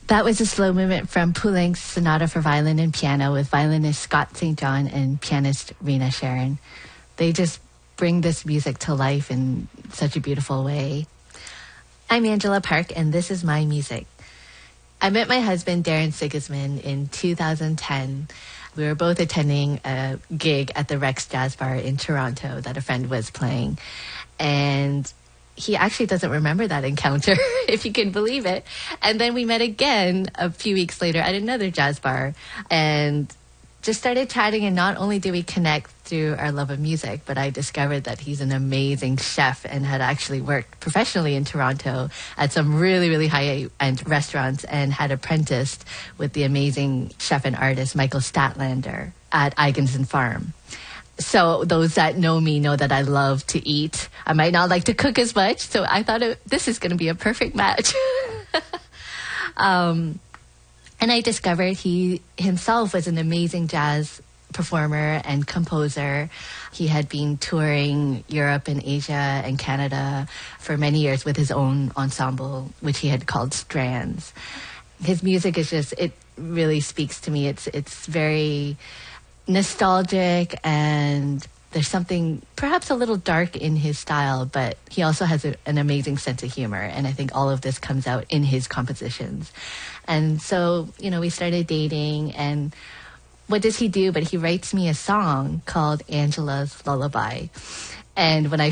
That was a slow movement from Poulenc's Sonata for Violin and Piano with violinist Scott St. John and pianist Rena Sharon. They just bring this music to life in such a beautiful way. I'm Angela Park, and this is my music. I met my husband, Darren Sigismund, in 2010. We were both attending a gig at the Rex Jazz Bar in Toronto that a friend was playing. And he actually doesn't remember that encounter, if you can believe it. And then we met again a few weeks later at another jazz bar and just started chatting. And not only did we connect through our love of music, but I discovered that he's an amazing chef and had actually worked professionally in Toronto at some really, really high-end restaurants and had apprenticed with the amazing chef and artist Michael Statlander at Eigenson Farm. So those that know me know that I love to eat. I might not like to cook as much, so I thought this is going to be a perfect match. And I discovered he himself was an amazing jazz performer and composer. He had been touring Europe and Asia and Canada for many years with his own ensemble, which he had called Strands. His music is just, it really speaks to me. It's very nostalgic, and there's something perhaps a little dark in his style, but he also has an amazing sense of humor, and I think all of this comes out in his compositions. And so, we started dating, and what does he do? But he writes me a song called Angela's Lullaby. And when I